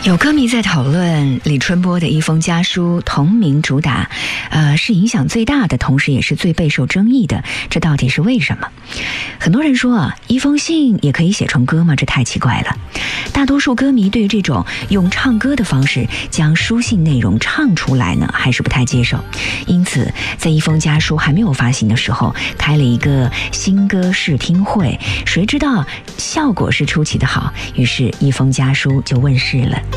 有歌迷在讨论李春波的《一封家书》同名主打，是影响最大的，同时也是最备受争议的，这到底是为什么？很多人说啊，一封信也可以写成歌吗？这太奇怪了。大多数歌迷对于这种用唱歌的方式将书信内容唱出来呢，还是不太接受。因此，在《一封家书》还没有发行的时候，开了一个新歌试听会，谁知道效果是出奇的好，于是《一封家书》就问世了。